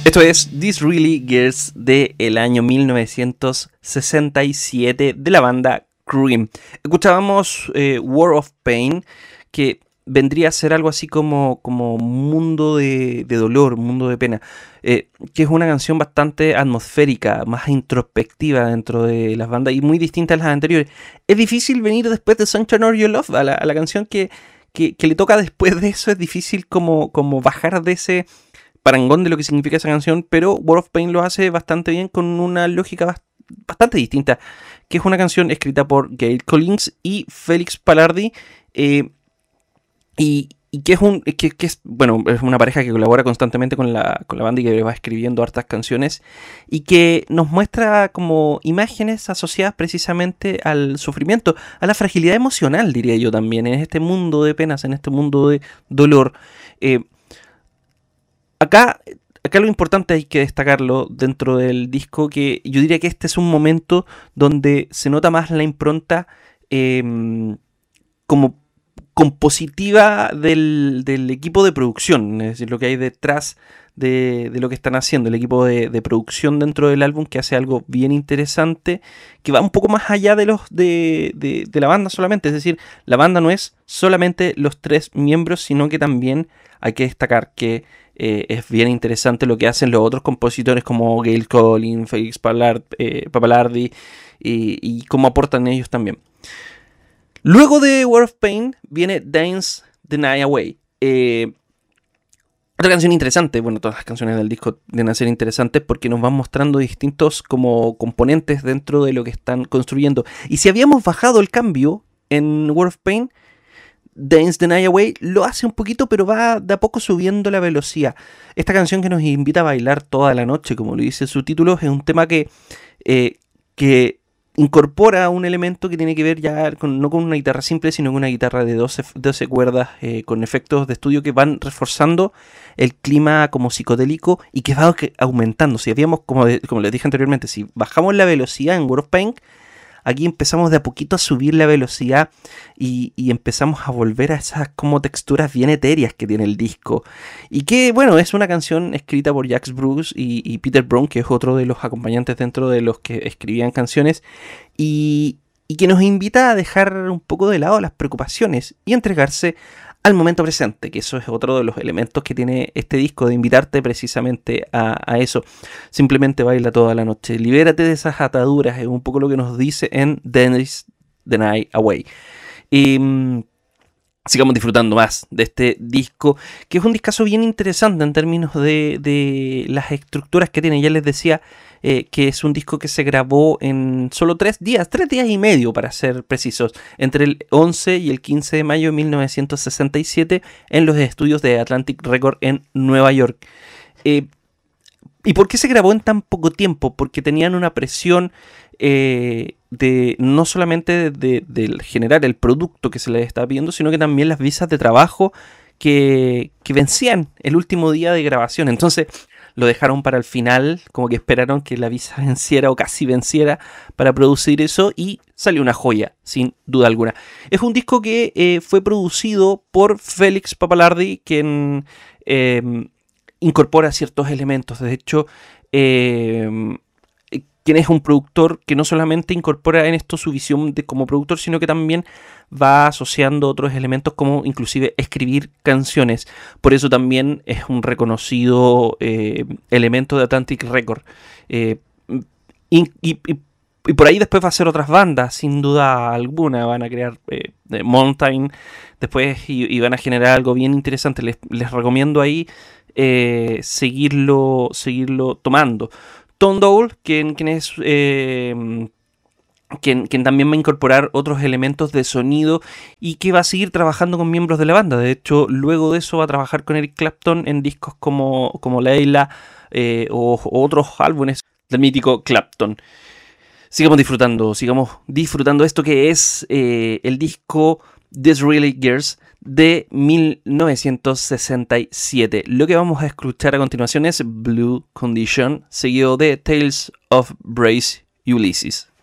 Esto es This Really Girls del año 1967 de la banda Cream. Escuchábamos War of Pain, que vendría a ser algo así como mundo de dolor, mundo de pena, que es una canción bastante atmosférica, más introspectiva dentro de las bandas y muy distinta a las anteriores. Es difícil venir después de Sunshine of Your Love a la canción que le toca después de eso. Es difícil como bajar de ese parangón de lo que significa esa canción, pero War of Pain lo hace bastante bien con una lógica bastante distinta, que es una canción escrita por Gail Collins y Felix Palardi, y que es una pareja que colabora constantemente con la banda y que va escribiendo hartas canciones y que nos muestra como imágenes asociadas precisamente al sufrimiento, a la fragilidad emocional, diría yo también, en este mundo de penas, en este mundo de dolor. Acá lo importante hay que destacarlo dentro del disco, que yo diría que este es un momento donde se nota más la impronta como compositiva del equipo de producción, es decir, lo que hay detrás de lo que están haciendo, el equipo de producción dentro del álbum, que hace algo bien interesante, que va un poco más allá de la banda solamente, es decir, la banda no es solamente los tres miembros, sino que también hay que destacar que es bien interesante lo que hacen los otros compositores como Gail Collins, Felix Palardi y cómo aportan ellos también. Luego de War of Pain viene Dance the Night Away. Otra canción interesante, bueno, todas las canciones del disco deben ser interesantes porque nos van mostrando distintos como componentes dentro de lo que están construyendo. Y si habíamos bajado el cambio en War of Pain, Dance the Night Away lo hace un poquito, pero va de a poco subiendo la velocidad. Esta canción que nos invita a bailar toda la noche, como lo dice su título, es un tema que incorpora un elemento que tiene que ver ya no con una guitarra simple, sino con una guitarra de 12 cuerdas, con efectos de estudio que van reforzando el clima como psicodélico y que va aumentando. Si habíamos, como les dije anteriormente, si bajamos la velocidad en War of Pain, aquí empezamos de a poquito a subir la velocidad y empezamos a volver a esas como texturas bien etéreas que tiene el disco. Y que, bueno, es una canción escrita por Jax Bruce y Peter Brown, que es otro de los acompañantes dentro de los que escribían canciones, y que nos invita a dejar un poco de lado las preocupaciones y entregarse al momento presente, que eso es otro de los elementos que tiene este disco, de invitarte precisamente a eso. Simplemente baila toda la noche, libérate de esas ataduras, es un poco lo que nos dice en Dance the Night Away. Y sigamos disfrutando más de este disco, que es un discazo bien interesante en términos de las estructuras que tiene. Ya les decía que es un disco que se grabó en solo 3 días y medio para ser precisos, entre el 11 y el 15 de mayo de 1967 en los estudios de Atlantic Records en Nueva York. ¿Y por qué se grabó en tan poco tiempo? Porque tenían una presión de no solamente de generar el producto que se les estaba pidiendo, sino que también las visas de trabajo que vencían el último día de grabación. Entonces lo dejaron para el final, como que esperaron que la visa venciera o casi venciera para producir eso, y salió una joya, sin duda alguna. Es un disco que fue producido por Felix Palardi, quien incorpora ciertos elementos. De hecho, quien es un productor que no solamente incorpora en esto su visión como productor, sino que también va asociando otros elementos como inclusive escribir canciones. Por eso también es un reconocido elemento de Atlantic Records. Y por ahí después va a ser otras bandas, sin duda alguna. Van a crear Mountain después y van a generar algo bien interesante. Les recomiendo ahí seguirlo tomando. Tom Dowell, quien también va a incorporar otros elementos de sonido y que va a seguir trabajando con miembros de la banda. De hecho, luego de eso va a trabajar con Eric Clapton en discos como Layla o otros álbumes del mítico Clapton. Sigamos disfrutando esto que es el disco This Really Girls de 1967. Lo que vamos a escuchar a continuación es Blue Condition, seguido de Tales of Brace Ulysses.